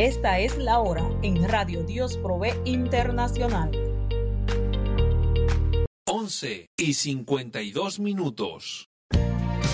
Esta es la hora en Radio Dios Provee Internacional. 11:52.